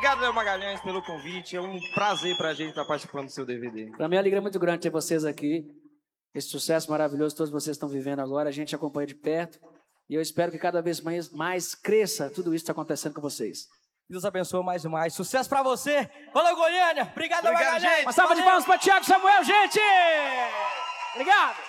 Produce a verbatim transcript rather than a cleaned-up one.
Obrigado, Léo Magalhães, pelo convite. É um prazer pra gente estar participando do seu D V D. Pra mim é uma alegria muito grande ter vocês aqui. Esse sucesso maravilhoso que todos vocês estão vivendo agora, a gente acompanha de perto. E eu espero que cada vez mais, mais cresça tudo isso que está acontecendo com vocês. Deus abençoe mais e mais. Sucesso pra você. Valeu, Goiânia. Obrigado, Obrigado, Magalhães. gente. Uma salva de palmas para Thiago Samuel, gente! Obrigado!